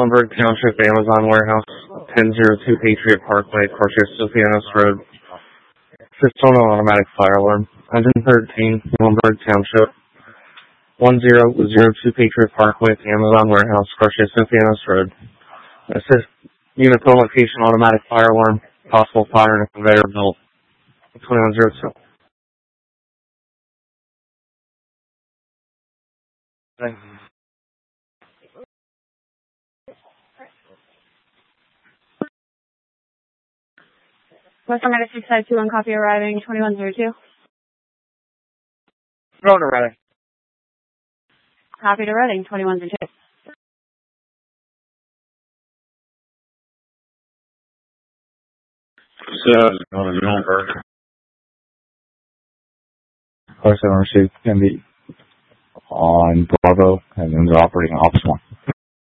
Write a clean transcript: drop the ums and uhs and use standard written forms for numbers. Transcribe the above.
Muhlenberg Township, Amazon Warehouse, 1002 Patriot Parkway, Cortez-Sophianos Road. Assist on an automatic fire alarm. Engine 13, Muhlenberg Township, 1002 Patriot Parkway, Amazon Warehouse, Cortez-Sophianos Road. Assist unit on location, automatic fire alarm, possible fire in a conveyor belt. 2102. Thank you. Western Medic 652 copy arriving 2102. Going to Reading. Copy to Reading 2102. Going to Muhlenberg. Car 7 received can be on Bravo, and then they're operating Office 1.